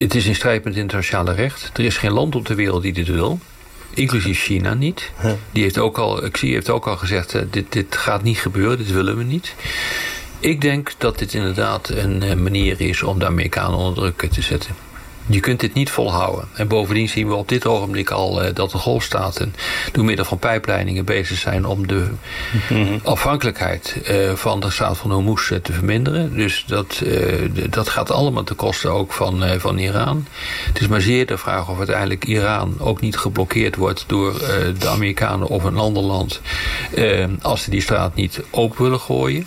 Het is in strijd met het internationale recht. Er is geen land op de wereld die dit wil. Inclusief China niet. Die heeft ook al, Xi heeft ook al gezegd, dit gaat niet gebeuren, dit willen we niet. Ik denk dat dit inderdaad een manier is om de Amerikanen onder druk te zetten. Je kunt dit niet volhouden. En bovendien zien we op dit ogenblik al dat de golfstaten door middel van pijpleidingen bezig zijn om de afhankelijkheid van de staat van Hormuz te verminderen. Dus dat gaat allemaal ten koste ook van Iran. Het is maar zeer de vraag of uiteindelijk Iran ook niet geblokkeerd wordt door de Amerikanen of een ander land als ze die straat niet open willen gooien.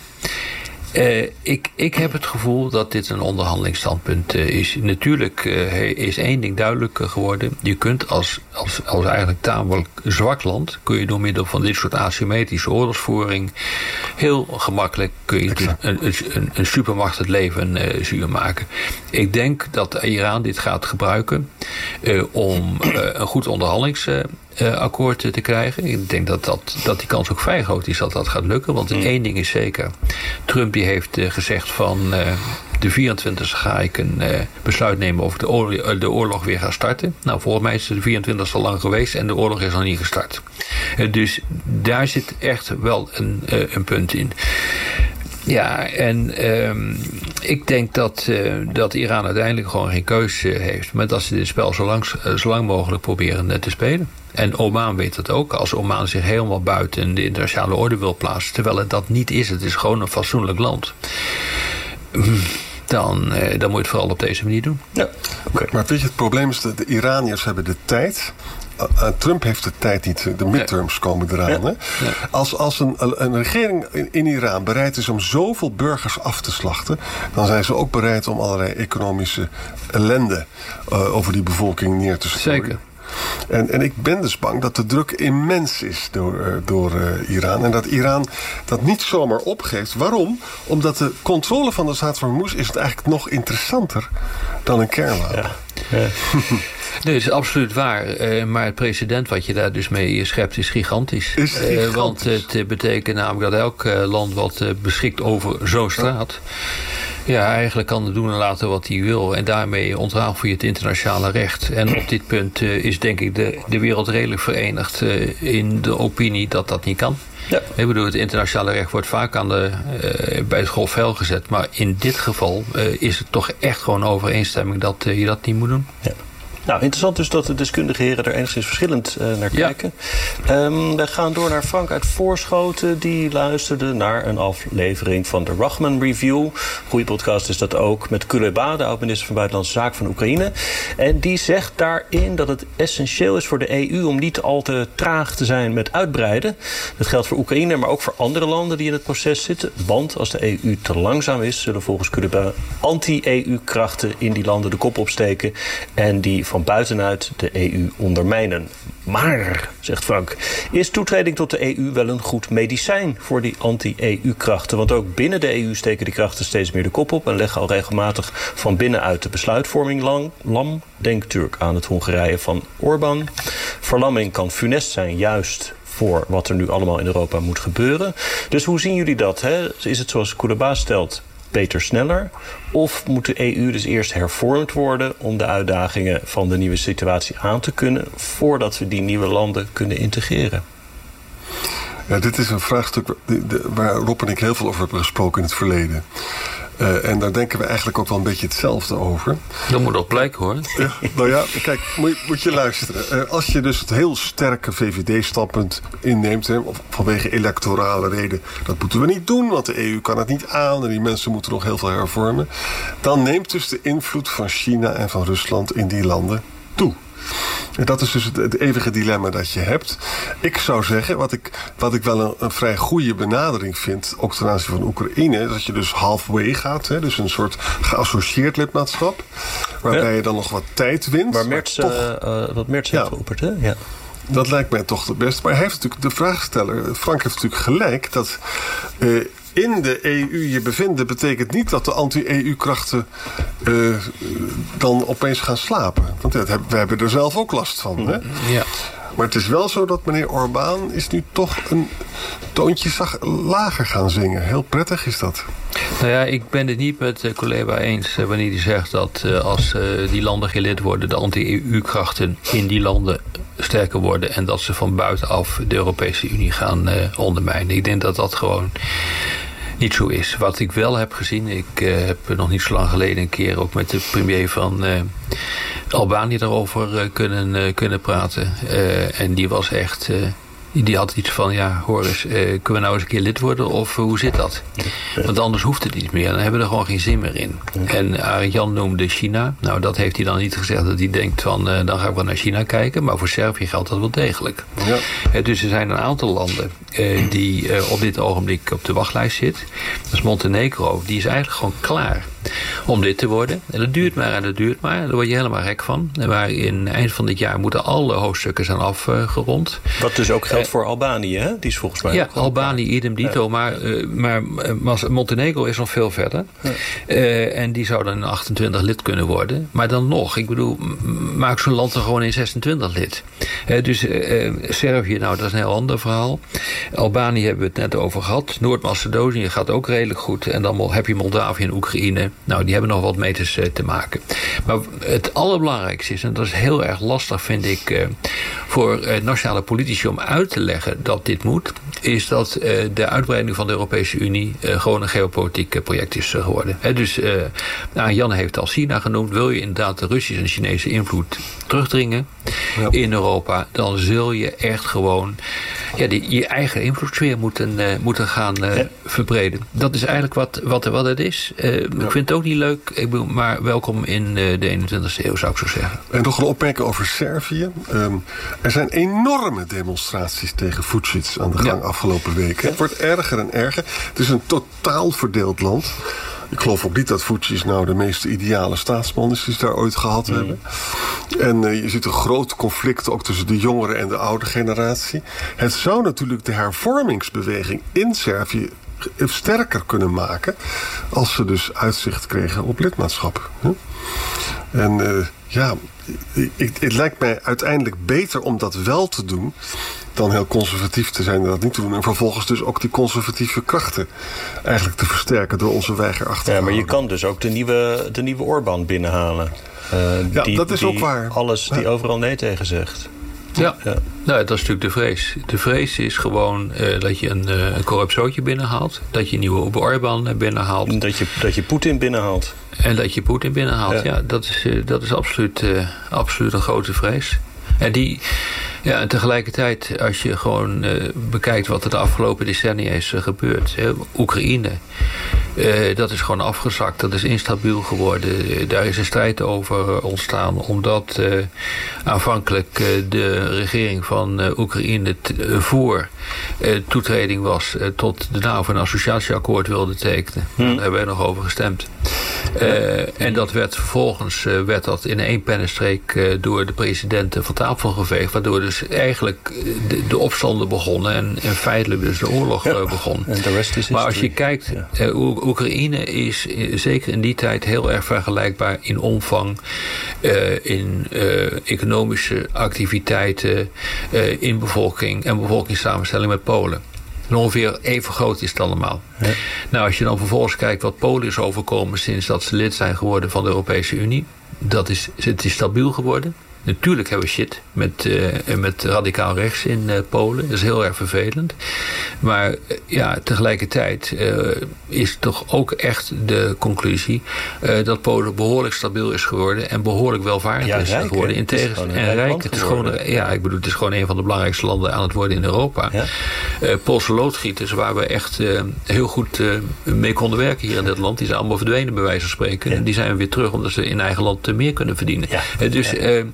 Ik heb het gevoel dat dit een onderhandelingsstandpunt is. Natuurlijk is één ding duidelijk geworden. Je kunt als eigenlijk tamelijk zwak land, kun je door middel van dit soort asymmetrische oorlogsvoering heel gemakkelijk kun je een supermacht het leven zuur maken. Ik denk dat Iran dit gaat gebruiken om een goed onderhandelingsakkoord te krijgen. Ik denk dat die kans ook vrij groot is dat dat gaat lukken. Want één ding is zeker. Trump die heeft gezegd van de 24e ga ik een besluit nemen of de oorlog weer gaat starten. Nou, volgens mij is de 24e al lang geweest en de oorlog is nog niet gestart. Dus daar zit echt wel een punt in. Ja, en ik denk dat Iran uiteindelijk gewoon geen keuze heeft. Maar dat ze dit spel zo lang mogelijk proberen te spelen. En Oman weet dat ook. Als Oman zich helemaal buiten de internationale orde wil plaatsen, terwijl het dat niet is. Het is gewoon een fatsoenlijk land. Dan moet je het vooral op deze manier doen. Ja, okay. Maar weet je, het probleem is dat de Iraniërs hebben de tijd. Trump heeft de tijd niet. De midterms komen eraan. Ja. Hè? Ja. Als een regering in Iran bereid is om zoveel burgers af te slachten, dan zijn ze ook bereid om allerlei economische ellende over die bevolking neer te strooien. Zeker. En ik ben dus bang dat de druk immens is door Iran. En dat Iran dat niet zomaar opgeeft. Waarom? Omdat de controle van de staat van Hormuz is het eigenlijk nog interessanter dan een kernwapen. Ja. Ja. Nee, dat is absoluut waar. Maar het precedent wat je daar dus mee schept is gigantisch. Want het betekent namelijk dat elk land wat beschikt over zo'n straat, ja, eigenlijk kan doen en laten wat hij wil. En daarmee ontrafel je het internationale recht. En op dit punt is denk ik de wereld redelijk verenigd in de opinie dat dat niet kan. Ja. Ik bedoel, het internationale recht wordt vaak bij het grofvel gezet. Maar in dit geval is het toch echt gewoon overeenstemming dat je dat niet moet doen. Ja. Nou, interessant dus dat de deskundige heren er enigszins verschillend naar kijken. We gaan door naar Frank uit Voorschoten. Die luisterde naar een aflevering van de Rahman Review. Goeie podcast is dat ook. Met Kuleba, de oud-minister van Buitenlandse Zaken van Oekraïne. En die zegt daarin dat het essentieel is voor de EU om niet al te traag te zijn met uitbreiden. Dat geldt voor Oekraïne, maar ook voor andere landen die in het proces zitten. Want als de EU te langzaam is, zullen volgens Kuleba anti-EU-krachten in die landen de kop opsteken en die van buitenuit de EU ondermijnen. Maar, zegt Frank, is toetreding tot de EU wel een goed medicijn voor die anti-EU-krachten? Want ook binnen de EU steken die krachten steeds meer de kop op en leggen al regelmatig van binnenuit de besluitvorming lam. Denk Turk aan het Hongarije van Orbán. Verlamming kan funest zijn, juist voor wat er nu allemaal in Europa moet gebeuren. Dus hoe zien jullie dat? Hè? Is het zoals Kuleba stelt beter sneller? Of moet de EU dus eerst hervormd worden om de uitdagingen van de nieuwe situatie aan te kunnen, voordat we die nieuwe landen kunnen integreren? Ja, dit is een vraagstuk waar Rob en ik heel veel over hebben gesproken in het verleden. En daar denken we eigenlijk ook wel een beetje hetzelfde over. Dat moet ook blijken, hoor. Ja, nou ja, kijk, moet je luisteren. Als je dus het heel sterke VVD-standpunt inneemt, vanwege electorale reden, dat moeten we niet doen, want de EU kan het niet aan en die mensen moeten nog heel veel hervormen, dan neemt dus de invloed van China en van Rusland in die landen toe. En dat is dus het eeuwige dilemma dat je hebt. Ik zou zeggen, wat ik wel een vrij goede benadering vind, ook ten aanzien van Oekraïne, dat je dus halfway gaat, hè, dus een soort geassocieerd lidmaatschap, waarbij je dan nog wat tijd wint. Waar Merz heeft geopperd, hè? Ja. Dat lijkt mij toch het beste. Maar hij heeft natuurlijk, de vraagsteller, Frank heeft natuurlijk gelijk, dat in de EU je bevinden betekent niet dat de anti-EU-krachten dan opeens gaan slapen. Want we hebben er zelf ook last van. Hè? Ja. Maar het is wel zo dat meneer Orbán is nu toch een toontje lager gaan zingen. Heel prettig is dat. Nou ja, ik ben het niet met Kuleba eens wanneer hij zegt dat als die landen geen lid worden, de anti-EU-krachten in die landen sterker worden en dat ze van buitenaf de Europese Unie gaan ondermijnen. Ik denk dat dat gewoon niet zo is. Wat ik wel heb gezien, ik heb nog niet zo lang geleden een keer ook met de premier van Albanië daarover kunnen praten. En die was echt die had iets van, ja, hoor eens, kunnen we nou eens een keer lid worden of hoe zit dat? Want anders hoeft het niet meer. Dan hebben we er gewoon geen zin meer in. En Arend Jan noemde China. Nou, dat heeft hij dan niet gezegd dat hij denkt van, dan ga ik wel naar China kijken. Maar voor Servië geldt dat wel degelijk. Ja. Dus er zijn een aantal landen die op dit ogenblik op de wachtlijst zit. Dat is Montenegro. Die is eigenlijk gewoon klaar om lid te worden. En dat duurt maar en dat duurt maar. Daar word je helemaal gek van. Maar in eind van dit jaar moeten alle hoofdstukken zijn afgerond. Wat dus ook geldt voor Albanië, hè? Die is volgens mij ja, Albanië, idem dito. Ja. Maar Montenegro is nog veel verder. Ja. En die zou dan in 28 lid kunnen worden. Maar dan nog, ik bedoel, maak zo'n land er gewoon in 26 lid. Dus Servië, nou, dat is een heel ander verhaal. Albanië hebben we het net over gehad. Noord-Macedonië gaat ook redelijk goed. En dan heb je Moldavië en Oekraïne. Nou, die hebben nog wat meters te maken. Maar het allerbelangrijkste is, en dat is heel erg lastig, vind ik, voor nationale politici om uit te leggen dat dit moet, is dat de uitbreiding van de Europese Unie gewoon een geopolitiek project is geworden. Dus Jan heeft al China genoemd. Wil je inderdaad de Russische en Chinese invloed terugdringen in Europa, dan zul je echt gewoon je eigen invloedssfeer moeten gaan verbreden. Dat is eigenlijk wat het is. Ik vind het ook niet leuk, maar welkom in de 21e eeuw, zou ik zo zeggen. En nog een opmerking over Servië. Er zijn enorme demonstraties tegen Vučić aan de gang afgelopen weken. Het wordt erger en erger. Het is een totaal verdeeld land. Ik geloof ook niet dat Vučić nou de meest ideale staatsman is die ze daar ooit gehad hebben. En je ziet een groot conflict ook tussen de jongere en de oude generatie. Het zou natuurlijk de hervormingsbeweging in Servië sterker kunnen maken als ze dus uitzicht kregen op lidmaatschap. En het lijkt mij uiteindelijk beter om dat wel te doen dan heel conservatief te zijn en dat niet te doen. En vervolgens dus ook die conservatieve krachten eigenlijk te versterken door onze weiger achter te houden. Maar je kan dus ook de nieuwe Orbán binnenhalen. Dat is ook waar. Die overal nee tegen zegt. Ja. Nou, dat is natuurlijk de vrees. De vrees is gewoon dat je een corrupt zootje binnenhaalt. Dat je een nieuwe Orbán binnenhaalt. Dat je Poetin binnenhaalt. En dat je Poetin binnenhaalt, dat is absoluut een grote vrees. En tegelijkertijd, als je gewoon bekijkt wat er de afgelopen decennia is gebeurd. Oekraïne, dat is gewoon afgezakt. Dat is instabiel geworden. Daar is een strijd over ontstaan. Omdat aanvankelijk de regering van Oekraïne voor toetreding was tot de NAVO een associatieakkoord wilde tekenen. Daar hebben wij nog over gestemd. En dat werd vervolgens in één pennenstreek door de president van tafel geveegd. Waardoor dus eigenlijk de opstanden begonnen en feitelijk dus de oorlog begon. Maar als je kijkt, Oekraïne is zeker in die tijd heel erg vergelijkbaar in omvang, in economische activiteiten, in bevolking en bevolkingssamenstelling met Polen. En ongeveer even groot is het allemaal. Ja. Nou, als je dan vervolgens kijkt wat Polen is overkomen sinds dat ze lid zijn geworden van de Europese Unie. Het is stabiel geworden. Natuurlijk hebben we shit met radicaal rechts in Polen. Dat is heel erg vervelend. Maar tegelijkertijd is toch ook echt de conclusie dat Polen behoorlijk stabiel is geworden en behoorlijk welvarend is geworden. In tegenstelling en rijk. Het is gewoon, het is gewoon een van de belangrijkste landen aan het worden in Europa. Ja. Poolse loodgieters, waar we echt heel goed mee konden werken hier in dit land, die zijn allemaal verdwenen bij wijze van spreken. Ja. En die zijn weer terug omdat ze in eigen land meer kunnen verdienen. Ja.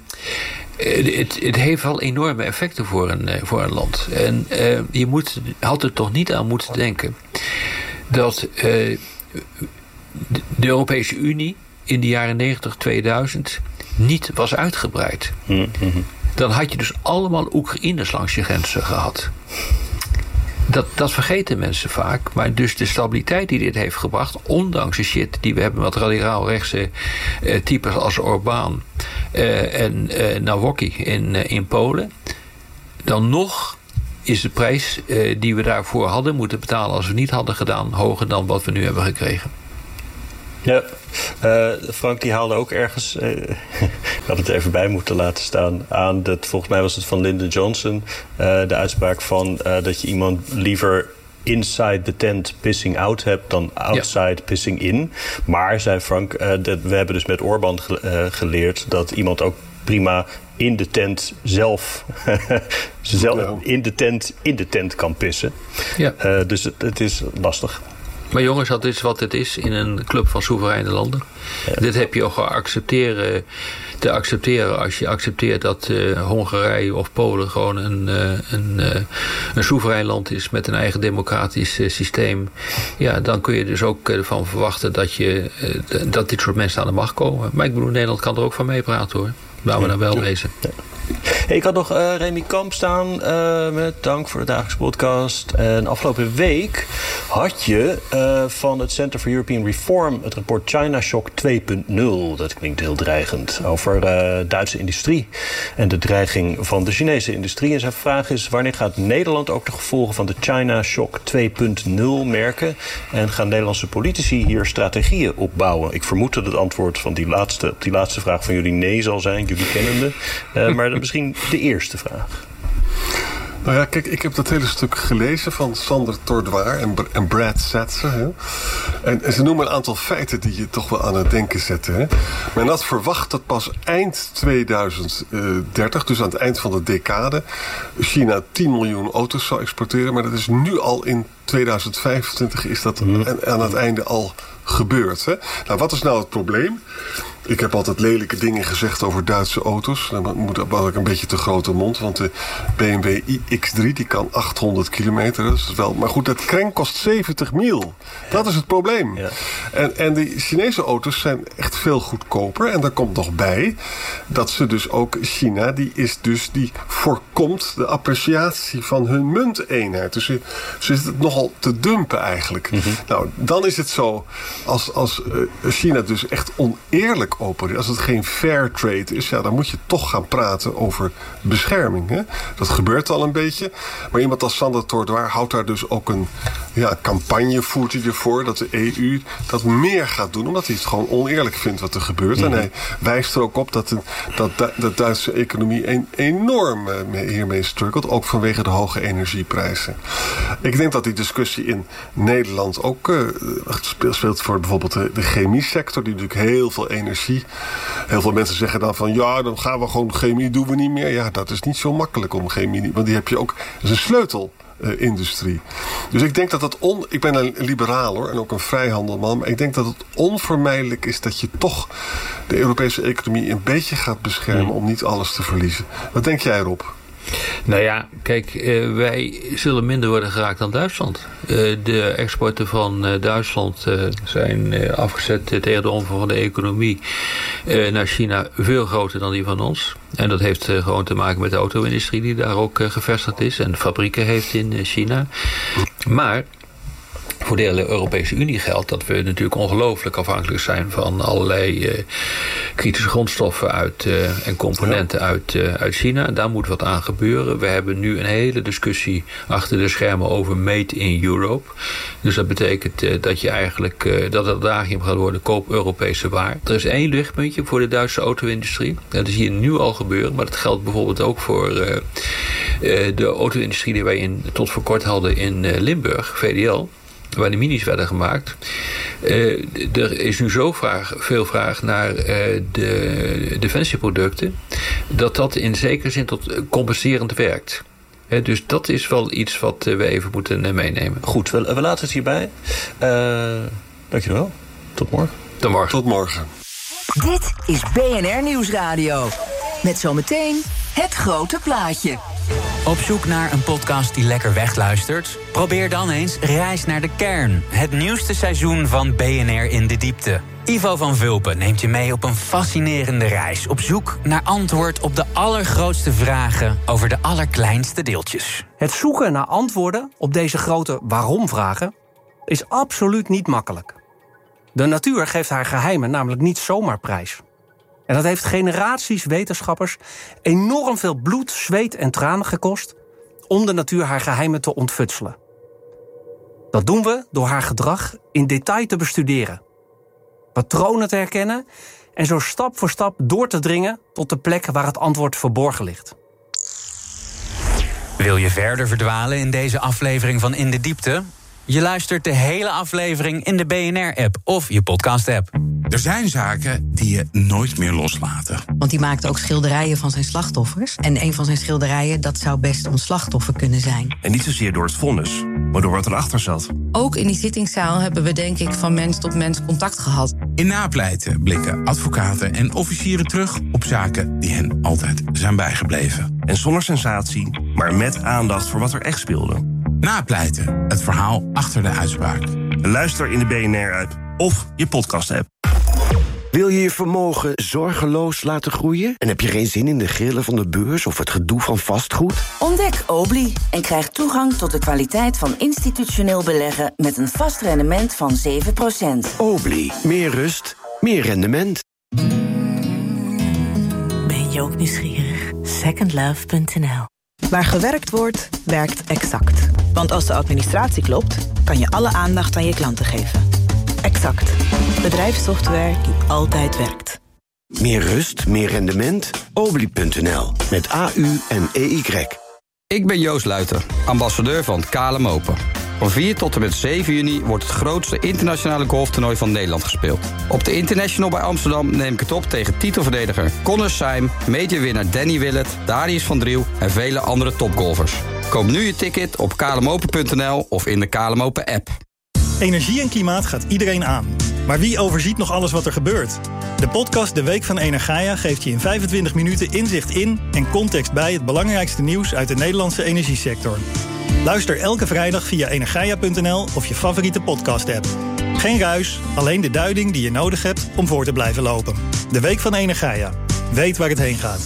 Het heeft wel enorme effecten voor een land. En je had er toch niet aan moeten denken dat de Europese Unie in de jaren 90, 2000 niet was uitgebreid. Mm-hmm. Dan had je dus allemaal Oekraïners langs je grenzen gehad. Dat vergeten mensen vaak. Maar dus de stabiliteit die dit heeft gebracht, ondanks de shit die we hebben met radicaal rechtse types als Orbán en Nawacki in Polen. dan nog is de prijs die we daarvoor hadden moeten betalen als we het niet hadden gedaan hoger dan wat we nu hebben gekregen. Ja, Frank die haalde ook ergens, ik had het er even bij moeten laten staan, aan dat, volgens mij was het van Lyndon Johnson, de uitspraak van dat je iemand liever inside the tent pissing out hebt dan outside pissing in. Maar, zei Frank, we hebben dus met Orbán geleerd dat iemand ook prima in de tent zelf in de tent kan pissen. Ja. Dus het is lastig. Maar jongens, dat is wat het is in een club van soevereine landen. Ja. Dit heb je ook te accepteren als je accepteert dat Hongarije of Polen gewoon een soeverein land is met een eigen democratisch systeem. Ja, dan kun je dus ook ervan verwachten dat dit soort mensen aan de macht komen. Maar ik bedoel, Nederland kan er ook van meepraten hoor. Laten we dan wel wezen. Ja. Hey, ik had nog Remy Kamp staan met dank voor de dagelijkse podcast. En afgelopen week had je van het Center for European Reform het rapport China Shock 2.0. Dat klinkt heel dreigend. Over Duitse industrie en de dreiging van de Chinese industrie. En zijn vraag is: wanneer gaat Nederland ook de gevolgen van de China Shock 2.0 merken? En gaan Nederlandse politici hier strategieën opbouwen? Ik vermoed dat het antwoord van die laatste vraag van jullie nee zal zijn, jullie kennende. Maar misschien de eerste vraag. Nou ja, kijk, ik heb dat hele stuk gelezen van Sander Tordoir en Brad Setzer. Hè? En ze noemen een aantal feiten die je toch wel aan het denken zetten. Hè? Men had verwacht dat pas eind 2030, dus aan het eind van de decade, China 10 miljoen auto's zou exporteren. Maar dat is nu al in 2025 is dat aan het einde al gebeurd. Hè? Nou, wat is nou het probleem? Ik heb altijd lelijke dingen gezegd over Duitse auto's. Dan had ik een beetje te grote mond. Want de BMW iX3 die kan 800 kilometer. Dat is wel, maar goed, dat krenk kost 70 mil. Dat is het probleem. Ja. En de Chinese auto's zijn echt veel goedkoper. En daar komt nog bij dat ze dus ook China, die voorkomt de appreciatie van hun munteenheid. Dus ze zit het nogal te dumpen eigenlijk. Mm-hmm. Nou, dan is het zo, als China dus echt oneerlijk opereert, als het geen fair trade is, ja, dan moet je toch gaan praten over bescherming. Hè? Dat gebeurt al een beetje. Maar iemand als Sander Tordoir houdt daar dus ook een campagne, voert hij ervoor dat de EU dat meer gaat doen, omdat hij het gewoon oneerlijk vindt wat er gebeurt. Mm-hmm. En hij wijst er ook op dat de Duitse economie enorm hiermee struggelt, ook vanwege de hoge energieprijzen. Ik denk dat die discussie in Nederland ook speelt voor bijvoorbeeld de chemiesector, die natuurlijk heel veel energie. Heel veel mensen zeggen dan van ja, dan gaan we gewoon chemie, doen we niet meer. Ja, dat is niet zo makkelijk om chemie, want die heb je ook, dat is een sleutelindustrie. Dus ik denk dat ik ben een liberaal hoor, en ook een vrijhandelman, maar ik denk dat het onvermijdelijk is dat je toch de Europese economie een beetje gaat beschermen om niet alles te verliezen. Wat denk jij, Rob? Nou ja, kijk, wij zullen minder worden geraakt dan Duitsland. De exporten van Duitsland zijn afgezet tegen de omvang van de economie naar China veel groter dan die van ons. En dat heeft gewoon te maken met de auto-industrie die daar ook gevestigd is en fabrieken heeft in China. Maar voor de hele Europese Unie geldt dat we natuurlijk ongelooflijk afhankelijk zijn van allerlei kritische grondstoffen en componenten uit China. Daar moet wat aan gebeuren. We hebben nu een hele discussie achter de schermen over Made in Europe. Dus dat betekent dat je eigenlijk dat het adagium gaat worden: koop Europese waar. Er is één lichtpuntje voor de Duitse auto-industrie. Dat is hier nu al gebeuren, maar dat geldt bijvoorbeeld ook voor de auto-industrie die wij tot voor kort hadden in Limburg, VDL. Waar de minis werden gemaakt. Er is nu zo veel vraag naar de defensieproducten, dat in zekere zin tot compenserend werkt. Dus dat is wel iets wat we even moeten meenemen. Goed, we laten het hierbij. Dankjewel. Tot morgen. Tot morgen. Dit is BNR Nieuwsradio. Met zometeen het grote plaatje. Op zoek naar een podcast die lekker wegluistert? Probeer dan eens Reis naar de Kern. Het nieuwste seizoen van BNR in de diepte. Ivo van Vulpen neemt je mee op een fascinerende reis. Op zoek naar antwoord op de allergrootste vragen over de allerkleinste deeltjes. Het zoeken naar antwoorden op deze grote waarom-vragen is absoluut niet makkelijk. De natuur geeft haar geheimen namelijk niet zomaar prijs. En dat heeft generaties wetenschappers enorm veel bloed, zweet en tranen gekost om de natuur haar geheimen te ontfutselen. Dat doen we door haar gedrag in detail te bestuderen, patronen te herkennen en zo stap voor stap door te dringen tot de plek waar het antwoord verborgen ligt. Wil je verder verdwalen in deze aflevering van In de Diepte? Je luistert de hele aflevering in de BNR-app of je podcast-app. Er zijn zaken die je nooit meer loslaten. Want die maakte ook schilderijen van zijn slachtoffers. En een van zijn schilderijen, dat zou best ons slachtoffer kunnen zijn. En niet zozeer door het vonnis, maar door wat erachter zat. Ook in die zittingszaal hebben we denk ik van mens tot mens contact gehad. In Napleiten blikken advocaten en officieren terug op zaken die hen altijd zijn bijgebleven. En zonder sensatie, maar met aandacht voor wat er echt speelde. Napleiten, het verhaal achter de uitspraak. Luister in de BNR-app of je podcast-app. Wil je je vermogen zorgeloos laten groeien? En heb je geen zin in de grillen van de beurs of het gedoe van vastgoed? Ontdek Obli en krijg toegang tot de kwaliteit van institutioneel beleggen met een vast rendement van 7%. Obli, meer rust, meer rendement. Ben je ook nieuwsgierig? Secondlove.nl. Waar gewerkt wordt, werkt Exact. Want als de administratie klopt, kan je alle aandacht aan je klanten geven. Exact. Bedrijfssoftware die altijd werkt. Meer rust, meer rendement? Obli.nl. Met AU en EY. Ik ben Joost Luiter, ambassadeur van KLM Open. Van 4 tot en met 7 juni wordt het grootste internationale golftoernooi van Nederland gespeeld. Op de International bij Amsterdam neem ik het op tegen titelverdediger Connor Syme, majorwinnaar Danny Willett, Darius van Driel en vele andere topgolfers. Koop nu je ticket op klmopen.nl of in de KLM Open app. Energie en klimaat gaat iedereen aan. Maar wie overziet nog alles wat er gebeurt? De podcast De Week van Energaia geeft je in 25 minuten inzicht in en context bij het belangrijkste nieuws uit de Nederlandse energiesector. Luister elke vrijdag via energaia.nl of je favoriete podcast-app. Geen ruis, alleen de duiding die je nodig hebt om voor te blijven lopen. De Week van Energaia. Weet waar het heen gaat.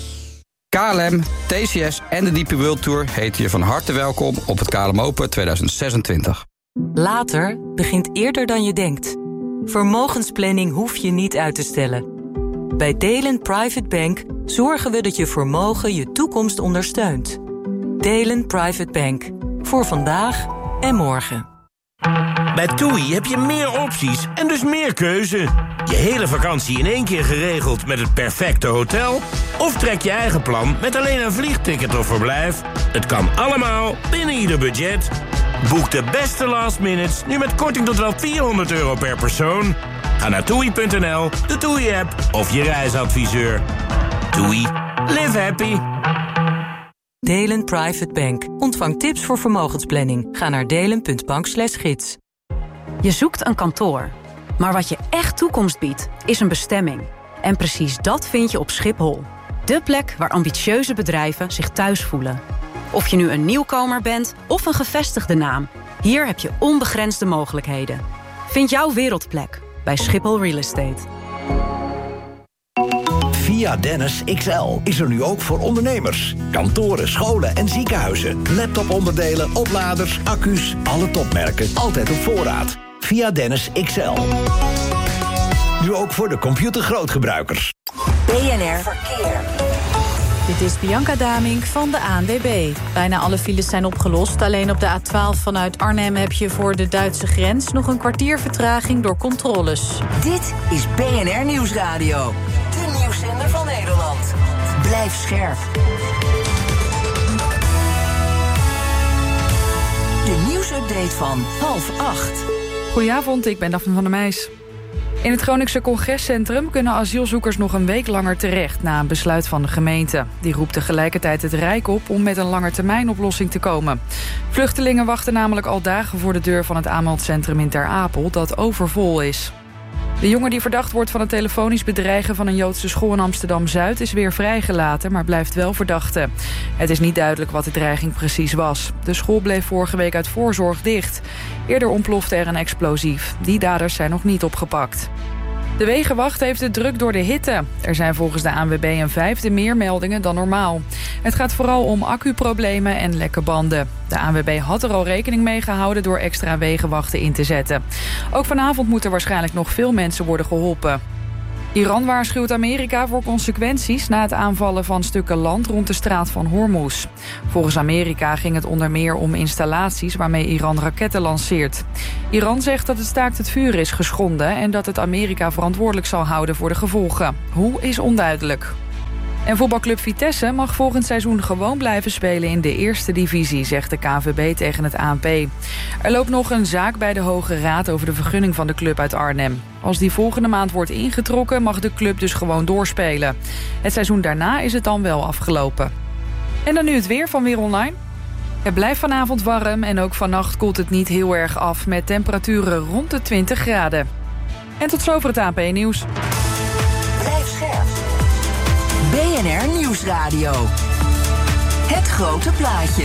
KLM, TCS en de DP World Tour heten je van harte welkom op het KLM Open 2026. Later begint eerder dan je denkt. Vermogensplanning hoef je niet uit te stellen. Bij Delen Private Bank zorgen we dat je vermogen je toekomst ondersteunt. Delen Private Bank. Voor vandaag en morgen. Bij TUI heb je meer opties en dus meer keuze. Je hele vakantie in één keer geregeld met het perfecte hotel? Of trek je eigen plan met alleen een vliegticket of verblijf? Het kan allemaal binnen ieder budget. Boek de beste last minutes nu met korting tot wel €400 per persoon. Ga naar TUI.nl, de TUI-app of je reisadviseur. TUI. Live happy. Delen Private Bank. Ontvang tips voor vermogensplanning. Ga naar delen.bank/gids. Je zoekt een kantoor. Maar wat je echt toekomst biedt, is een bestemming. En precies dat vind je op Schiphol. De plek waar ambitieuze bedrijven zich thuis voelen. Of je nu een nieuwkomer bent of een gevestigde naam. Hier heb je onbegrensde mogelijkheden. Vind jouw wereldplek bij Schiphol Real Estate. Via Dennis XL is er nu ook voor ondernemers. Kantoren, scholen en ziekenhuizen. Laptoponderdelen, opladers, accu's, alle topmerken. Altijd op voorraad. Via Dennis XL. Nu ook voor de computergrootgebruikers. BNR Verkeer. Dit is Bianca Damink van de ANWB. Bijna alle files zijn opgelost. Alleen op de A12 vanuit Arnhem heb je voor de Duitse grens nog een kwartier vertraging door controles. Dit is BNR Nieuwsradio. De nieuwszender van Nederland. Blijf scherp. De nieuwsupdate van 7:30. Goedenavond, ik ben Daphne van der Meijs. In het Groningse Congrescentrum kunnen asielzoekers nog een week langer terecht na een besluit van de gemeente. Die roept tegelijkertijd het Rijk op om met een langetermijnoplossing te komen. Vluchtelingen wachten namelijk al dagen voor de deur van het aanmeldcentrum in Ter Apel dat overvol is. De jongen die verdacht wordt van het telefonisch bedreigen van een Joodse school in Amsterdam-Zuid is weer vrijgelaten, maar blijft wel verdachte. Het is niet duidelijk wat de dreiging precies was. De school bleef vorige week uit voorzorg dicht. Eerder ontplofte er een explosief. Die daders zijn nog niet opgepakt. De Wegenwacht heeft het druk door de hitte. Er zijn volgens de ANWB een 5e meer meldingen dan normaal. Het gaat vooral om accuproblemen en lekke banden. De ANWB had er al rekening mee gehouden door extra wegenwachten in te zetten. Ook vanavond moeten waarschijnlijk nog veel mensen worden geholpen. Iran waarschuwt Amerika voor consequenties na het aanvallen van stukken land rond de straat van Hormuz. Volgens Amerika ging het onder meer om installaties waarmee Iran raketten lanceert. Iran zegt dat het staakt het vuur is geschonden en dat het Amerika verantwoordelijk zal houden voor de gevolgen. Hoe is onduidelijk. En voetbalclub Vitesse mag volgend seizoen gewoon blijven spelen in de eerste divisie, zegt de KNVB tegen het ANP. Er loopt nog een zaak bij de Hoge Raad over de vergunning van de club uit Arnhem. Als die volgende maand wordt ingetrokken, mag de club dus gewoon doorspelen. Het seizoen daarna is het dan wel afgelopen. En dan nu het weer van Weer Online. Het blijft vanavond warm en ook vannacht koelt het niet heel erg af met temperaturen rond de 20 graden. En tot zover het ANP-nieuws. Blijf scherp. BNR Nieuwsradio. Het grote plaatje.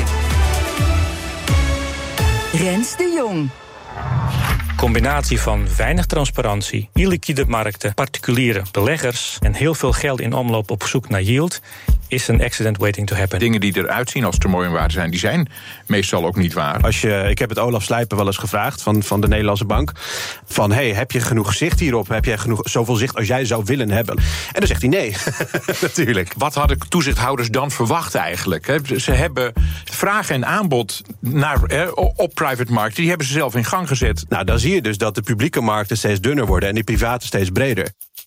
Rens de Jong. Combinatie van weinig transparantie, illiquide markten, particuliere beleggers en heel veel geld in omloop op zoek naar yield is een accident waiting to happen. Dingen die eruit zien als termooi en waarde zijn, die zijn meestal ook niet waar. Ik heb het Olaf Slijpen wel eens gevraagd van de Nederlandse Bank. Van, heb je genoeg zicht hierop? Heb jij zoveel zicht als jij zou willen hebben? En dan zegt hij nee, natuurlijk. Wat hadden toezichthouders dan verwacht eigenlijk? Ze hebben vraag en aanbod op private markten, die hebben ze zelf in gang gezet. Nou, dan zie je dus dat de publieke markten steeds dunner worden en die private steeds breder.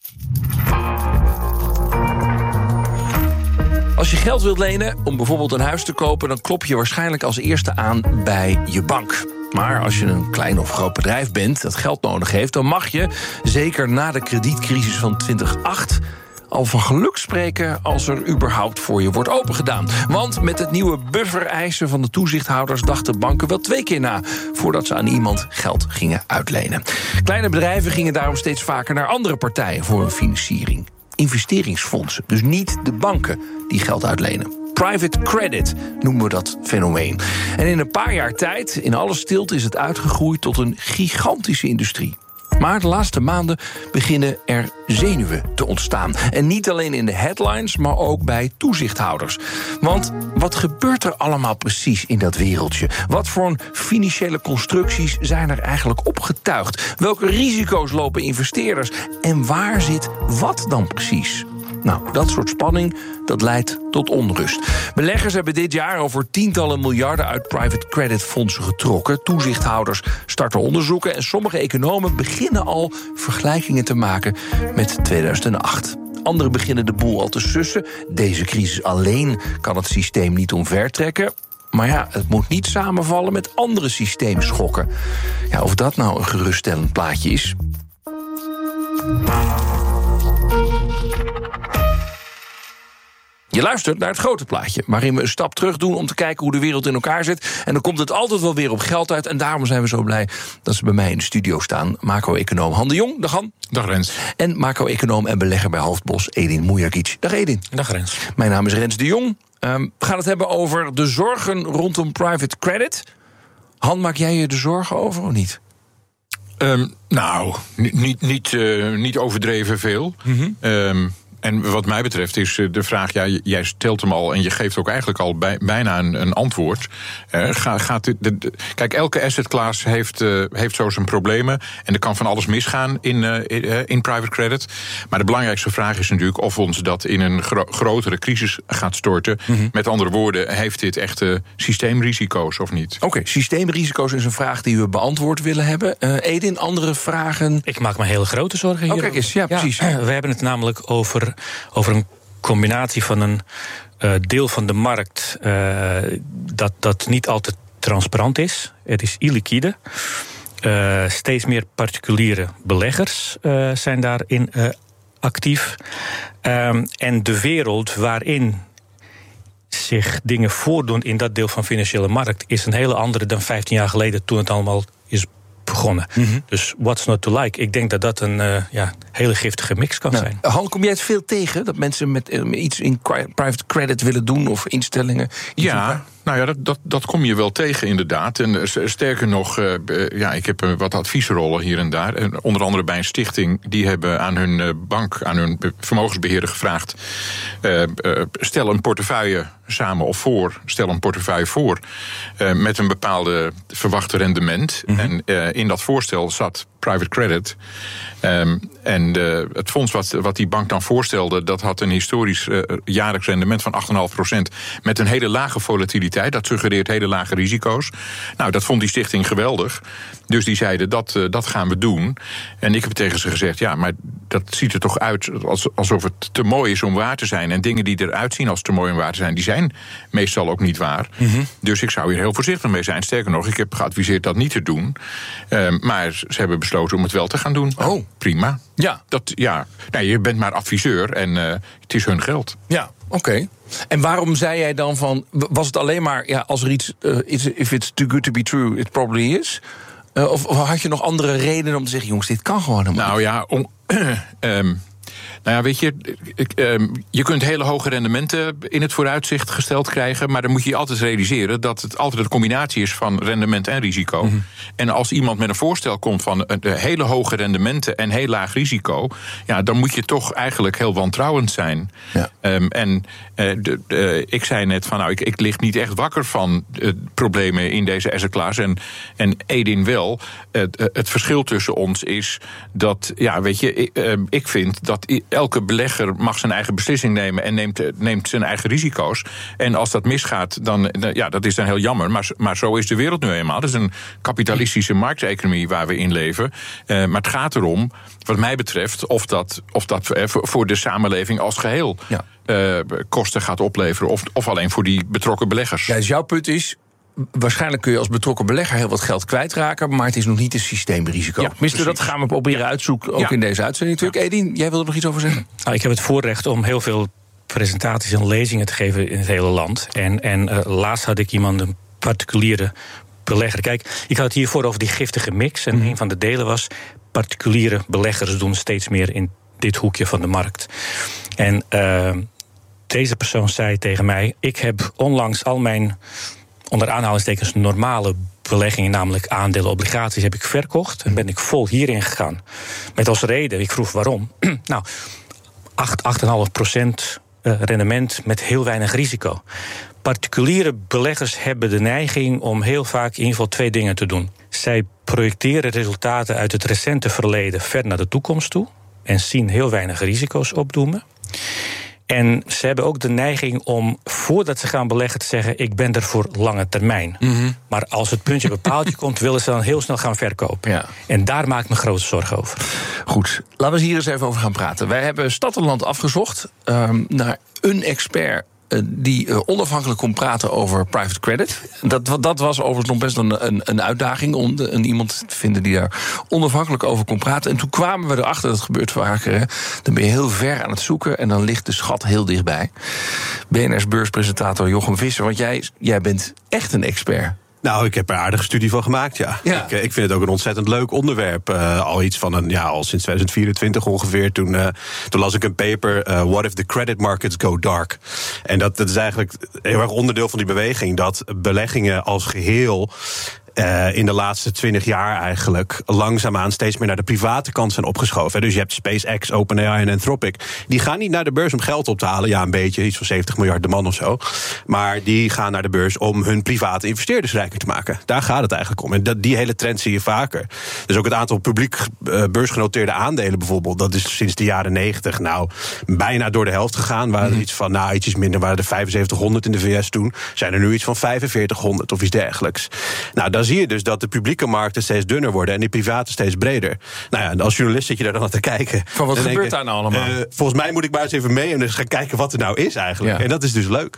Als je geld wilt lenen om bijvoorbeeld een huis te kopen, dan klop je waarschijnlijk als eerste aan bij je bank. Maar als je een klein of groot bedrijf bent dat geld nodig heeft, dan mag je, zeker na de kredietcrisis van 2008... al van geluk spreken als er überhaupt voor je wordt opengedaan. Want met het nieuwe buffereisen van de toezichthouders dachten banken wel 2 keer na voordat ze aan iemand geld gingen uitlenen. Kleine bedrijven gingen daarom steeds vaker naar andere partijen voor hun financiering. Investeringsfondsen, dus niet de banken die geld uitlenen. Private credit noemen we dat fenomeen. En in een paar jaar tijd, in alle stilte, is het uitgegroeid tot een gigantische industrie. Maar de laatste maanden beginnen er zenuwen te ontstaan. En niet alleen in de headlines, maar ook bij toezichthouders. Want wat gebeurt er allemaal precies in dat wereldje? Wat voor financiële constructies zijn er eigenlijk opgetuigd? Welke risico's lopen investeerders? En waar zit wat dan precies? Nou, dat soort spanning, dat leidt tot onrust. Beleggers hebben dit jaar over tientallen miljarden uit private credit fondsen getrokken. Toezichthouders starten onderzoeken en sommige economen beginnen al vergelijkingen te maken met 2008. Anderen beginnen de boel al te sussen. Deze crisis alleen kan het systeem niet omvertrekken. Maar ja, het moet niet samenvallen met andere systeemschokken. Ja, of dat nou een geruststellend plaatje is? Je luistert naar het grote plaatje, waarin we een stap terug doen om te kijken hoe de wereld in elkaar zit. En dan komt het altijd wel weer op geld uit. En daarom zijn we zo blij dat ze bij mij in de studio staan. Macro-econoom Han de Jong, dag Han. Dag Rens. En macro-econoom en belegger bij Hoofdbos, Edin Mujagic. Dag Edin. Dag Rens. Mijn naam is Rens de Jong. We gaan het hebben over de zorgen rondom private credit. Han, maak jij je er zorgen over of niet? Niet overdreven veel. Mm-hmm. En wat mij betreft is de vraag, jij stelt hem al en je geeft ook eigenlijk al bijna een antwoord. Kijk, elke assetklass heeft zo zijn problemen en er kan van alles misgaan in private credit. Maar de belangrijkste vraag is natuurlijk of ons dat in een grotere crisis gaat storten. Mm-hmm. Met andere woorden, heeft dit echte systeemrisico's of niet? Oké, systeemrisico's is een vraag die we beantwoord willen hebben. Edin, andere vragen? Ik maak me hele grote zorgen hier. Kijk eens, ja, precies. We hebben het namelijk over een combinatie van een deel van de markt dat niet altijd transparant is. Het is illiquide. Steeds meer particuliere beleggers zijn daarin actief. En de wereld waarin zich dingen voordoen in dat deel van de financiële markt is een hele andere dan 15 jaar geleden toen het allemaal is begonnen. Mm-hmm. Dus what's not to like? Ik denk dat dat een hele giftige mix kan zijn. Han, kom jij het veel tegen? Dat mensen met iets in private credit willen doen of instellingen? Dat kom je wel tegen inderdaad. En sterker nog, ik heb wat adviesrollen hier en daar. En onder andere bij een stichting. Die hebben aan hun bank, aan hun vermogensbeheerder gevraagd. Stel een portefeuille samen of voor. Stel een portefeuille voor met een bepaalde verwachte rendement. Mm-hmm. En in dat voorstel zat private credit. En het fonds wat die bank dan voorstelde, dat had een historisch jaarlijks rendement van 8,5%. Met een hele lage volatiliteit. Dat suggereert hele lage risico's. Nou, dat vond die stichting geweldig. Dus die zeiden, dat gaan we doen. En ik heb tegen ze gezegd, ja, maar dat ziet er toch uit alsof het te mooi is om waar te zijn. En dingen die eruit zien als te mooi om waar te zijn, die zijn meestal ook niet waar. Mm-hmm. Dus ik zou hier heel voorzichtig mee zijn. Sterker nog, ik heb geadviseerd dat niet te doen. Maar ze hebben besloten om het wel te gaan doen. Oh. Prima. Ja. Je bent maar adviseur en het is hun geld. Ja, oké. En waarom zei jij dan van, was het alleen maar, als er iets, if it's too good to be true, it probably is? Of had je nog andere redenen om te zeggen, jongens, dit kan gewoon helemaal weet je, je kunt hele hoge rendementen in het vooruitzicht gesteld krijgen, maar dan moet je je altijd realiseren dat het altijd een combinatie is van rendement en risico. Mm-hmm. En als iemand met een voorstel komt van hele hoge rendementen en heel laag risico, ja, dan moet je toch eigenlijk heel wantrouwend zijn. Ja. Ik zei net van, ik lig niet echt wakker van problemen in deze asset class. En Edin wel. Het verschil tussen ons is dat, ik vind dat elke belegger mag zijn eigen beslissing nemen en neemt zijn eigen risico's. En als dat misgaat, dan dat is dan heel jammer. Maar zo is de wereld nu eenmaal. Dat is een kapitalistische markteconomie waar we in leven. Maar het gaat erom, wat mij betreft, of dat voor de samenleving als geheel kosten gaat opleveren. Of alleen voor die betrokken beleggers. Ja, dus jouw punt is, waarschijnlijk kun je als betrokken belegger heel wat geld kwijtraken, maar het is nog niet een systeemrisico. Ja, dat gaan we proberen uitzoeken, ook in deze uitzending natuurlijk. Edin, jij wilde er nog iets over zeggen? Ik heb het voorrecht om heel veel presentaties en lezingen te geven in het hele land. En laatst had ik iemand, een particuliere belegger. Kijk, ik had het hiervoor over die giftige mix. En een van de delen was, particuliere beleggers doen steeds meer in dit hoekje van de markt. En deze persoon zei tegen mij, ik heb onlangs al mijn, onder aanhalingstekens, normale beleggingen, namelijk aandelen, obligaties, heb ik verkocht en ben ik vol hierin gegaan. Met als reden, ik vroeg waarom. 8,5% rendement met heel weinig risico. Particuliere beleggers hebben de neiging om heel vaak in ieder geval 2 dingen te doen. Zij projecteren resultaten uit het recente verleden ver naar de toekomst toe en zien heel weinig risico's opdoemen. En ze hebben ook de neiging om, voordat ze gaan beleggen, te zeggen, ik ben er voor lange termijn. Mm-hmm. Maar als het puntje op een paaltje komt, willen ze dan heel snel gaan verkopen. Ja. En daar maak ik me grote zorgen over. Goed, laten we hier eens even over gaan praten. Wij hebben Stad en Land afgezocht naar een expert die onafhankelijk kon praten over private credit. Dat was overigens nog best een uitdaging om iemand te vinden die daar onafhankelijk over kon praten. En toen kwamen we erachter, dat gebeurt vaker, hè. Dan ben je heel ver aan het zoeken en dan ligt de schat heel dichtbij. BNR's beurspresentator Jochem Visser, want jij bent echt een expert. Nou, ik heb er een aardige studie van gemaakt, ja. Ik vind het ook een ontzettend leuk onderwerp. Al iets van al sinds 2024 ongeveer. Toen las ik een paper, What if the credit markets go dark? En dat is eigenlijk heel erg onderdeel van die beweging, dat beleggingen als geheel in de laatste 20 jaar eigenlijk langzaamaan steeds meer naar de private kant zijn opgeschoven. Dus je hebt SpaceX, OpenAI en Anthropic. Die gaan niet naar de beurs om geld op te halen. Ja, een beetje, iets van 70 miljard de man of zo. Maar die gaan naar de beurs om hun private investeerders rijker te maken. Daar gaat het eigenlijk om. En die hele trend zie je vaker. Dus ook het aantal publiek beursgenoteerde aandelen bijvoorbeeld, dat is sinds de jaren 90 bijna door de helft gegaan. Waren er iets van, ietsjes minder, waren er 7500 in de VS toen. Zijn er nu iets van 4500 of iets dergelijks. Nou, dan zie je dus dat de publieke markten steeds dunner worden en die private steeds breder. Nou ja, als journalist zit je daar dan aan te kijken. Van wat gebeurt daar nou allemaal? Volgens mij moet ik maar eens even mee en dus gaan kijken wat er nou is eigenlijk. Ja. En dat is dus leuk.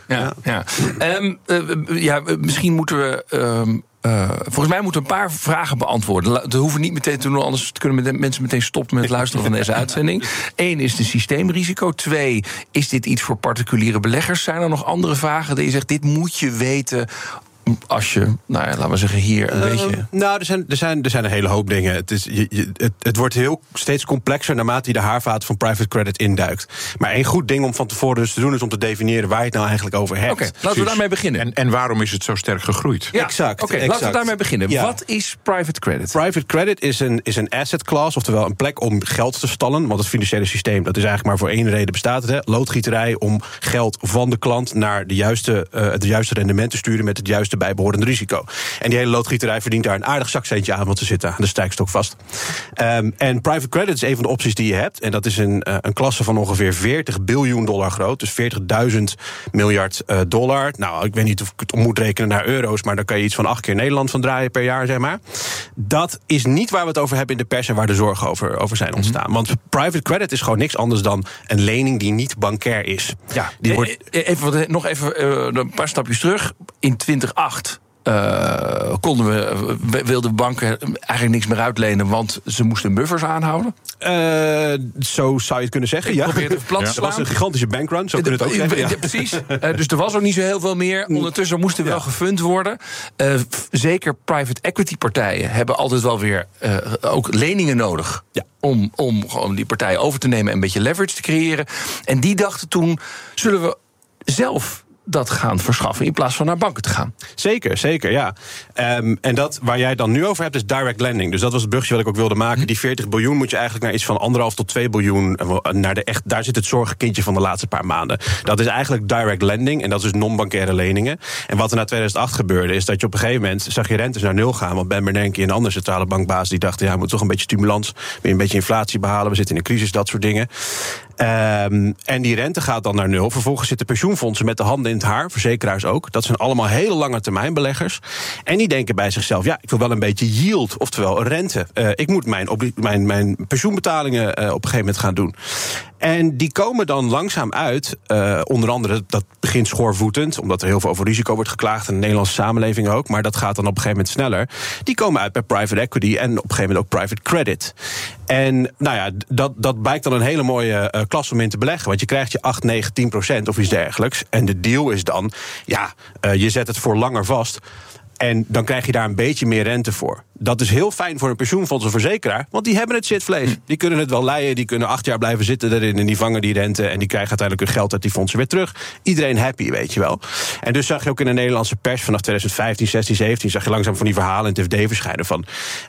Misschien moeten we volgens mij moeten we een paar vragen beantwoorden. Dat hoeven niet meteen te doen, anders kunnen mensen meteen stoppen met het luisteren van deze uitzending. 1 is de systeemrisico. 2, is dit iets voor particuliere beleggers? Zijn er nog andere vragen dat je zegt, dit moet je weten als je, laten we zeggen, hier een beetje. Er zijn een hele hoop dingen. Het wordt steeds complexer naarmate je de haarvaten van private credit induikt. Maar één goed ding om van tevoren dus te doen is om te definiëren waar je het nou eigenlijk over hebt. Oké, laten we daarmee beginnen. En waarom is het zo sterk gegroeid? Ja, exact. Laten we daarmee beginnen. Ja. Wat is private credit? Private credit is een asset class, oftewel een plek om geld te stallen. Want het financiële systeem, dat is eigenlijk maar voor één reden bestaat het. Loodgieterij om geld van de klant naar het juiste rendement te sturen met het juiste het bijbehorende risico. En die hele loodgieterij verdient daar een aardig zakcentje aan, want ze zitten aan de strijkstok vast. En private credit is een van de opties die je hebt. En dat is een klasse van ongeveer $40 biljoen groot. Dus 40.000 miljard dollar. Nou, ik weet niet of ik het om moet rekenen naar euro's, maar daar kan je iets van 8 keer Nederland van draaien per jaar, zeg maar. Dat is niet waar we het over hebben in de pers en waar de zorgen over zijn ontstaan. Want private credit is gewoon niks anders dan een lening die niet bankair is. Ja, nog even een paar stapjes terug. In 2008 wilden banken eigenlijk niks meer uitlenen, want ze moesten buffers aanhouden? Zo zou je het kunnen zeggen, Ik probeer het even plat te slaan. Dat was een gigantische bankrun, zo kunnen we het ook zeggen. Ja. Precies. Dus er was ook niet zo heel veel meer. Ondertussen moest er wel gefund worden. Zeker private equity partijen hebben altijd wel weer ook leningen nodig. Ja. Om gewoon die partijen over te nemen en een beetje leverage te creëren. En die dachten toen, zullen we zelf dat gaan verschaffen in plaats van naar banken te gaan. Zeker, ja. En dat waar jij dan nu over hebt is direct lending. Dus dat was het brugje wat ik ook wilde maken. Die 40 biljoen moet je eigenlijk naar iets van 1,5 tot 2 biljoen... daar zit het zorgenkindje van de laatste paar maanden. Dat is eigenlijk direct lending en dat is non-bankaire leningen. En wat er na 2008 gebeurde is dat je op een gegeven moment zag je rentes naar 0 gaan. Want Ben Bernanke en een andere centrale bankbaas die dachten, ja, we moeten toch een beetje stimulans, weer een beetje inflatie behalen. We zitten in een crisis, dat soort dingen. En die rente gaat dan naar 0. Vervolgens zitten pensioenfondsen met de handen in het haar, verzekeraars ook. Dat zijn allemaal hele lange termijn beleggers. En die denken bij zichzelf, ja, ik wil wel een beetje yield, oftewel rente. Ik moet mijn pensioenbetalingen op een gegeven moment gaan doen. En die komen dan langzaam uit, onder andere, dat begint schoorvoetend, omdat er heel veel over risico wordt geklaagd, in de Nederlandse samenleving ook, maar dat gaat dan op een gegeven moment sneller. Die komen uit bij private equity en op een gegeven moment ook private credit. En nou ja, dat blijkt dan een hele mooie klas om in te beleggen, want je krijgt je 8, 9, 10% of iets dergelijks. En de deal is dan, ja, je zet het voor langer vast. En dan krijg je daar een beetje meer rente voor. Dat is heel fijn voor een pensioenfonds of verzekeraar, want die hebben het zitvlees. Die kunnen het wel leien, die kunnen 8 jaar blijven zitten erin en die vangen die rente en die krijgen uiteindelijk hun geld uit die fondsen weer terug. Iedereen happy, weet je wel. En dus zag je ook in de Nederlandse pers vanaf 2015, 16, 17... zag je langzaam van die verhalen in het FD verschijnen van,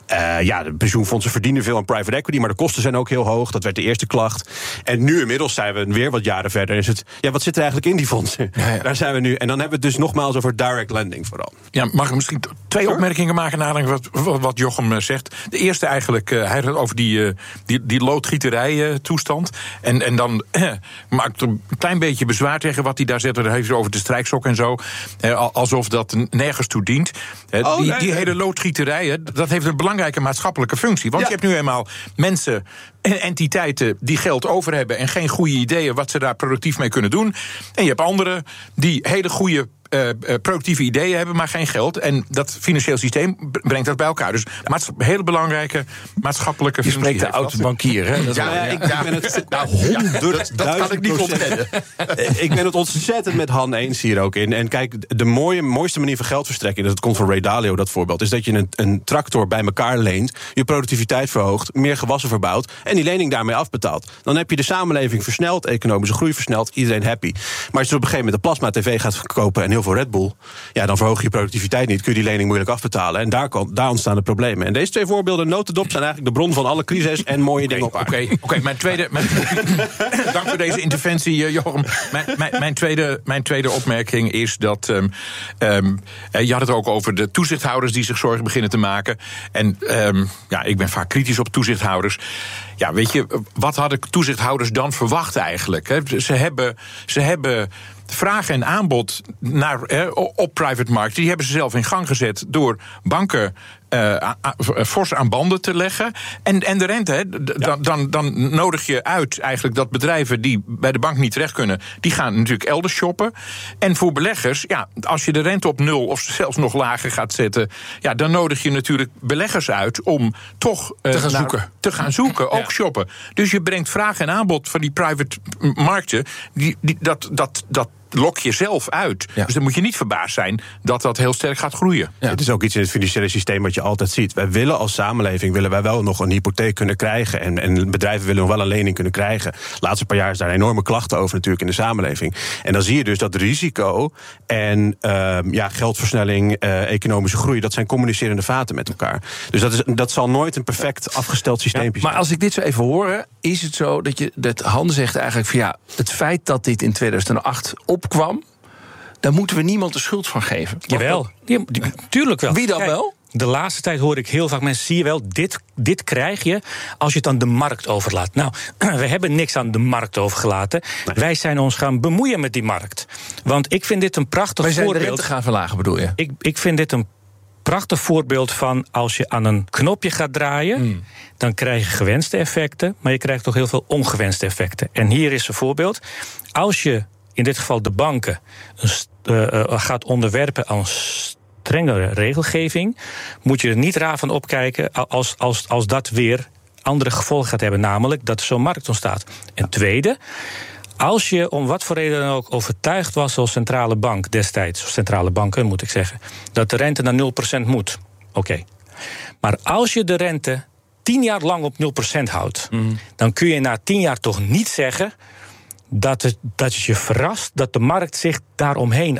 ja, de pensioenfondsen verdienen veel aan private equity, maar de kosten zijn ook heel hoog. Dat werd de eerste klacht. En nu inmiddels zijn we weer wat jaren verder. Is het, ja, wat zit er eigenlijk in die fondsen? Ja. Daar zijn we nu. En dan hebben we het dus nogmaals over direct lending vooral. Ja, mag ik misschien 2 opmerkingen maken naar wat Jochem zegt. De eerste eigenlijk, hij had over die loodgieterij toestand. En dan maakt er een klein beetje bezwaar tegen wat hij daar zet. Hij heeft het over de strijkstok en zo. Alsof dat nergens toe dient. Die hele loodgieterij, dat heeft een belangrijke maatschappelijke functie. Want je hebt nu eenmaal mensen en entiteiten die geld over hebben en geen goede ideeën wat ze daar productief mee kunnen doen. En je hebt anderen die hele goede productieve ideeën hebben, maar geen geld. En dat financieel systeem brengt dat bij elkaar. Dus hele belangrijke maatschappelijke functie. Je spreekt de oud-bankier, hè? Ik ben het 100.000%. Dat kan ik niet ontkennen. Ik ben het ontzettend met Han eens hier ook in. En kijk, de mooiste manier van geldverstrekking, dat komt van Ray Dalio, dat voorbeeld, is dat je een tractor bij elkaar leent, je productiviteit verhoogt, meer gewassen verbouwt en die lening daarmee afbetaalt. Dan heb je de samenleving versneld, economische groei versneld, iedereen happy. Maar als je op een gegeven moment een plasma-tv gaat verkopen en heel veel Red Bull, ja, dan verhoog je productiviteit niet, kun je die lening moeilijk afbetalen. En daar ontstaan de problemen. En deze 2 voorbeelden, notendop, zijn eigenlijk de bron van alle crisis en mooie dingen op aarde. Oké, mijn tweede... dank voor deze interventie, Jochem. Mijn tweede opmerking is dat je had het ook over de toezichthouders die zich zorgen beginnen te maken. En ja, ik ben vaak kritisch op toezichthouders. Ja, weet je, wat hadden toezichthouders dan verwacht eigenlijk? Hè? Ze hebben vraag en aanbod op private markets, die hebben ze zelf in gang gezet door banken fors aan banden te leggen. En de rente, dan nodig je uit eigenlijk dat bedrijven die bij de bank niet terecht kunnen, die gaan natuurlijk elders shoppen. En voor beleggers, ja, als je de rente op 0 of zelfs nog lager gaat zetten, ja, dan nodig je natuurlijk beleggers uit om toch te gaan zoeken, ook shoppen. Dus je brengt vraag en aanbod van die private markten, dat lok je zelf uit. Ja. Dus dan moet je niet verbaasd zijn dat dat heel sterk gaat groeien. Ja. Het is ook iets in het financiële systeem wat je altijd ziet. Wij willen als samenleving wel nog een hypotheek kunnen krijgen. En bedrijven willen nog wel een lening kunnen krijgen. De laatste paar jaar is daar enorme klachten over natuurlijk in de samenleving. En dan zie je dus dat risico en geldversnelling, economische groei, dat zijn communicerende vaten met elkaar. Dus dat zal nooit een perfect afgesteld systeem zijn. Maar als ik dit zo even hoor, is het zo dat Han zegt eigenlijk van ja, het feit dat dit in 2008 opkwam, daar moeten we niemand de schuld van geven. Jawel, tuurlijk wel. Wie dan wel? De laatste tijd hoor ik heel vaak mensen, zie je wel, dit krijg je als je het aan de markt overlaat. Nou, we hebben niks aan de markt overgelaten. Nee. Wij zijn ons gaan bemoeien met die markt. Want ik vind dit een prachtig voorbeeld. Wij zijn de rente gaan verlagen, bedoel je? Ik vind dit een prachtig voorbeeld van als je aan een knopje gaat draaien, dan krijg je gewenste effecten, maar je krijgt toch heel veel ongewenste effecten. En hier is een voorbeeld. Als je in dit geval de banken gaat onderwerpen aan strengere regelgeving, moet je er niet raar van opkijken als dat weer andere gevolgen gaat hebben, namelijk dat er zo'n markt ontstaat. En tweede, als je om wat voor reden dan ook overtuigd was als centrale bank destijds, of centrale banken moet ik zeggen, dat de rente naar 0% moet, oké. Maar als je de rente 10 jaar lang op 0% houdt, dan kun je na 10 jaar toch niet zeggen dat het je verrast dat de markt zich daaromheen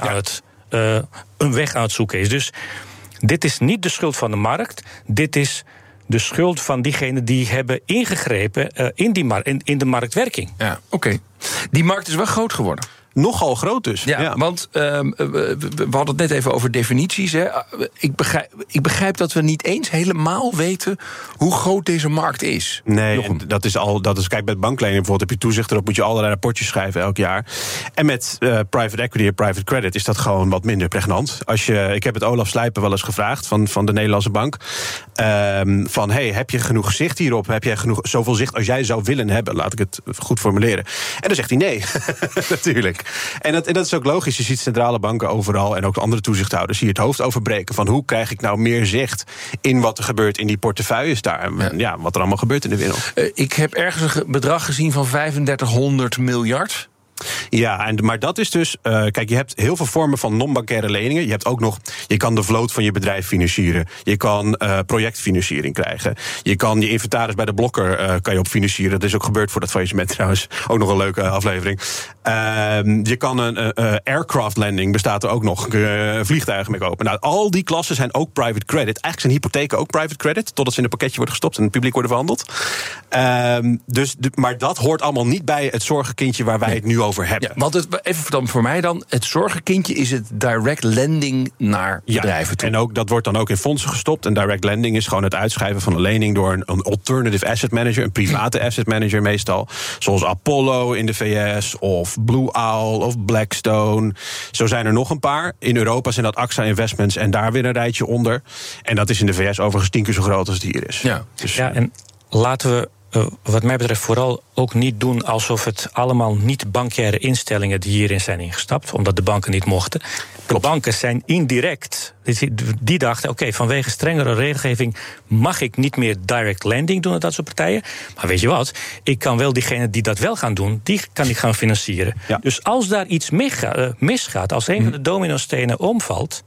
een weg aan het zoeken is. Dus dit is niet de schuld van de markt, dit is de schuld van diegenen die hebben ingegrepen in de marktwerking. Ja, oké. Die markt is wel groot geworden. Nogal groot dus. Ja. Want we hadden het net even over definities. Hè. Ik begrijp dat we niet eens helemaal weten hoe groot deze markt is. Nee, dat is kijk, met banklening bijvoorbeeld heb je toezicht erop, moet je allerlei rapportjes schrijven elk jaar. En met private equity en private credit is dat gewoon wat minder pregnant. Ik heb het Olaf Slijpen wel eens gevraagd van de Nederlandse Bank. Van heb je genoeg zicht hierop? Heb jij zoveel zicht als jij zou willen hebben? Laat ik het goed formuleren. En dan zegt hij nee, natuurlijk. En dat is ook logisch. Je ziet centrale banken overal en ook andere toezichthouders hier het hoofd overbreken van hoe krijg ik nou meer zicht in wat er gebeurt in die portefeuilles daar. Ja, wat er allemaal gebeurt in de wereld. Ik heb ergens een bedrag gezien van 3500 miljard. Ja, maar dat is dus kijk, je hebt heel veel vormen van non-bankaire leningen. Je hebt ook nog, je kan de vloot van je bedrijf financieren. Je kan projectfinanciering krijgen. Je kan je inventaris bij de blokker kan je op financieren. Dat is ook gebeurd voor dat faillissement trouwens. Ook nog een leuke aflevering. Je kan een aircraft lending, bestaat er ook nog. Vliegtuigen mee kopen. Nou, al die klassen zijn ook private credit. Eigenlijk zijn hypotheken ook private credit, totdat ze in een pakketje worden gestopt en het publiek worden verhandeld. Maar dat hoort allemaal niet bij het zorgenkindje waar wij het nu over hebben. Ja, want even voor mij dan, het zorgenkindje is het direct lending naar bedrijven toe. En dat wordt dan ook in fondsen gestopt. En direct lending is gewoon het uitschrijven van een lening door een alternative asset manager, een private asset manager meestal. Zoals Apollo in de VS of Blue Owl of Blackstone. Zo zijn er nog een paar. In Europa zijn dat AXA Investments en daar weer een rijtje onder. En dat is in de VS overigens 10 keer zo groot als het hier is. Ja, en laten we wat mij betreft vooral ook niet doen alsof het allemaal niet bankaire instellingen die hierin zijn ingestapt, omdat de banken niet mochten. De banken zijn indirect. Die dachten, oké, vanwege strengere regelgeving mag ik niet meer direct lending doen aan dat soort partijen. Maar weet je wat? Ik kan wel diegenen die dat wel gaan doen, die kan ik gaan financieren. Ja. Dus als daar iets misgaat, als een van de dominostenen omvalt,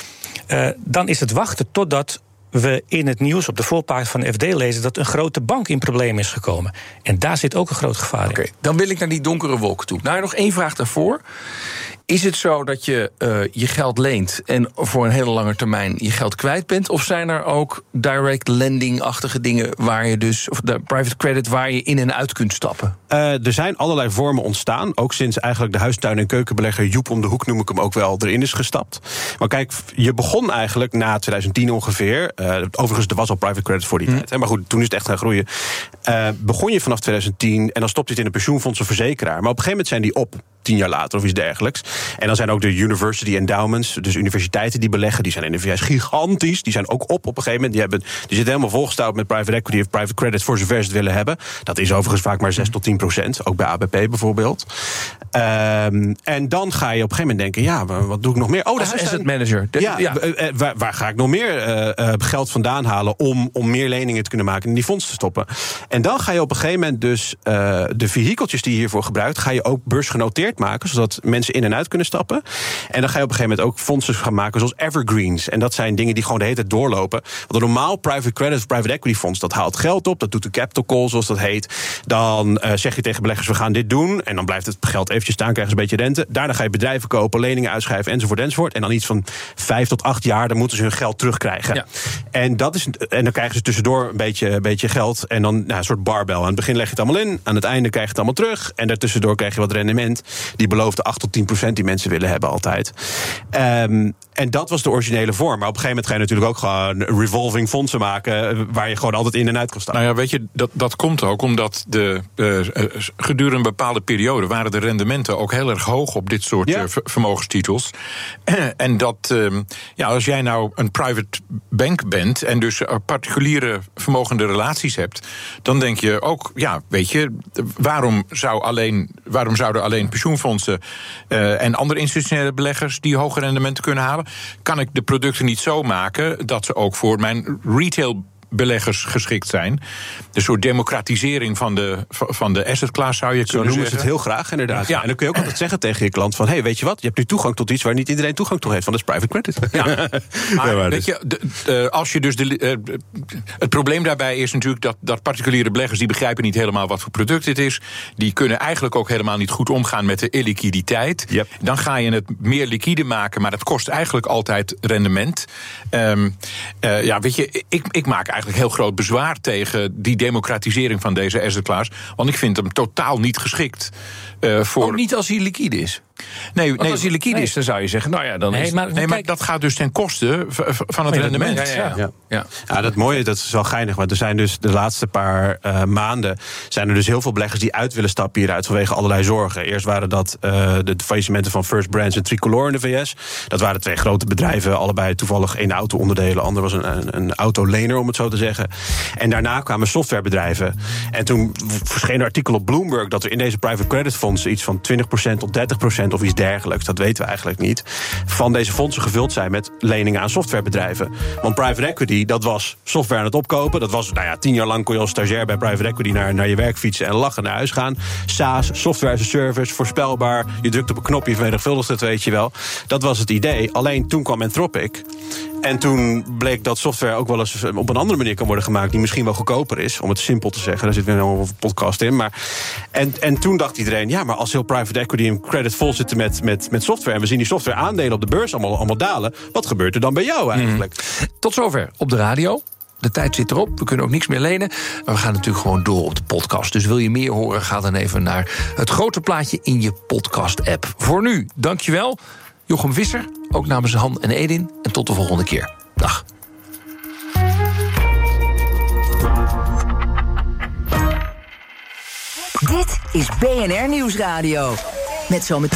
dan is het wachten totdat we in het nieuws op de voorpagina van de FD lezen dat een grote bank in problemen is gekomen. En daar zit ook een groot gevaar in. Oké, dan wil ik naar die donkere wolken toe. Nou, nog één vraag daarvoor. Is het zo dat je je geld leent en voor een hele lange termijn je geld kwijt bent? Of zijn er ook direct lending-achtige dingen waar je dus, of de private credit waar je in en uit kunt stappen? Er zijn allerlei vormen ontstaan. Ook sinds eigenlijk de huistuin- en keukenbelegger Joep om de hoek, noem ik hem ook wel, erin is gestapt. Maar kijk, je begon eigenlijk na 2010 ongeveer. Overigens, er was al private credit voor die tijd. Hè, maar goed, toen is het echt gaan groeien. Begon je vanaf 2010 en dan stopte je het in een pensioenfonds of verzekeraar. Maar op een gegeven moment zijn die op. 10 jaar later of iets dergelijks. En dan zijn ook de university endowments, dus universiteiten die beleggen, die zijn in de VS gigantisch. Die zijn ook op een gegeven moment. Die zitten helemaal volgestouwd met private equity of private credit voor zover ze het willen hebben. Dat is overigens vaak maar 6 tot 10%. Ook bij ABP bijvoorbeeld. En dan ga je op een gegeven moment denken, ja, wat doe ik nog meer? Oh, de asset manager. Waar ga ik nog meer geld vandaan halen om meer leningen te kunnen maken en in die fonds te stoppen? En dan ga je op een gegeven moment dus de vehikeltjes die je hiervoor gebruikt, ga je ook beursgenoteerd maken, zodat mensen in en uit kunnen stappen. En dan ga je op een gegeven moment ook fondsen gaan maken zoals evergreens. En dat zijn dingen die gewoon de hele tijd doorlopen. Want een normaal private credit of private equity fonds, dat haalt geld op, dat doet de capital call, zoals dat heet. Dan zeg je tegen beleggers, we gaan dit doen. En dan blijft het geld eventjes staan, krijgen ze een beetje rente. Daarna ga je bedrijven kopen, leningen uitschrijven, enzovoort. En dan iets van 5 tot 8 jaar, dan moeten ze hun geld terugkrijgen. Ja. En dan krijgen ze tussendoor een beetje geld. En dan een soort barbell. Aan het begin leg je het allemaal in, aan het einde krijg je het allemaal terug. En daartussendoor krijg je wat rendement. Die beloofde 8 tot 10% die mensen willen hebben altijd. En dat was de originele vorm. Maar op een gegeven moment ga je natuurlijk ook gewoon revolving fondsen maken, waar je gewoon altijd in en uit kan staan. Nou ja, weet je, dat komt ook omdat gedurende een bepaalde periode waren de rendementen ook heel erg hoog op dit soort vermogenstitels. En dat, als jij nou een private bank bent en dus particuliere vermogende relaties hebt, dan denk je ook, weet je, waarom zouden alleen pensioenfondsen en andere institutionele beleggers die hoge rendementen kunnen halen? Kan ik de producten niet zo maken dat ze ook voor mijn retail beleggers geschikt zijn? Een soort democratisering van de asset class zou je kunnen zeggen. Zo noemen ze het heel graag, inderdaad. Ja. En dan kun je ook altijd zeggen tegen je klant van, weet je wat, je hebt nu toegang tot iets waar niet iedereen toegang toe heeft, van dat is private credit. Ja. Maar weet je, als je dus het probleem daarbij is natuurlijk dat particuliere beleggers, die begrijpen niet helemaal wat voor product dit is. Die kunnen eigenlijk ook helemaal niet goed omgaan met de illiquiditeit. Yep. Dan ga je het meer liquide maken, maar dat kost eigenlijk altijd rendement. Weet je, ik maak eigenlijk heel groot bezwaar tegen die democratisering van deze asset class, want ik vind hem totaal niet geschikt voor. Ook niet als hij liquide is. Nee, als hij liquide is, dan zou je zeggen, maar dat gaat dus ten koste van het rendement. Ja, dat mooie, dat is wel geinig, want er zijn dus de laatste paar maanden zijn er dus heel veel beleggers die uit willen stappen hieruit vanwege allerlei zorgen. Eerst waren dat de faillissementen van First Brands en Tricolor in de VS. Dat waren 2 grote bedrijven, allebei toevallig 1 auto-onderdelen, ander was een autolener, om het zo te zeggen. En daarna kwamen softwarebedrijven. En toen verscheen een artikel op Bloomberg dat er in deze private credit fondsen iets van 20% tot 30% of iets dergelijks, dat weten we eigenlijk niet, van deze fondsen gevuld zijn met leningen aan softwarebedrijven. Want private equity, dat was software aan het opkopen. Dat was, 10 jaar lang kon je als stagiair bij private equity naar je werk fietsen en lachen naar huis gaan. SaaS, software as a service, voorspelbaar. Je drukt op een knopje, vermenigvuldigt het, weet je wel. Dat was het idee. Alleen toen kwam Anthropic. En toen bleek dat software ook wel eens op een andere manier kan worden gemaakt, die misschien wel goedkoper is, om het simpel te zeggen. Daar zit weer een podcast in. Maar en toen dacht iedereen, maar als heel private equity en credit vol zitten met software, en we zien die software aandelen op de beurs allemaal dalen, wat gebeurt er dan bij jou eigenlijk? Tot zover op de radio. De tijd zit erop, we kunnen ook niks meer lenen. Maar we gaan natuurlijk gewoon door op de podcast. Dus wil je meer horen, ga dan even naar het grote plaatje in je podcast-app. Voor nu, dankjewel. Jochem Visser, ook namens Han en Edin. En tot de volgende keer. Dag. Dit is BNR Nieuwsradio. Met zometeen